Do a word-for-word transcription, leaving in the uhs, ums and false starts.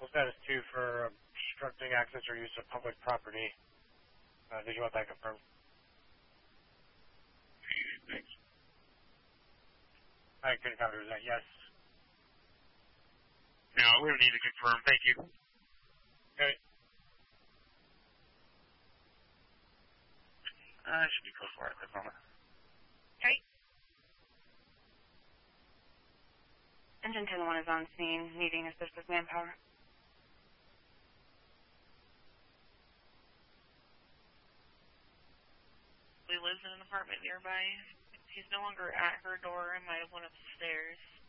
vehicle status two for obstructing access or use of public property. Uh, did you want that confirmed? Thanks. I couldn't cover that. Yes. No, we don't need to confirm. Thank you. Okay. I uh, should be close for it at this moment. Okay. Engine ten one is on scene, needing assist with manpower. We lives in an apartment nearby. He's no longer at her door and might have went upstairs.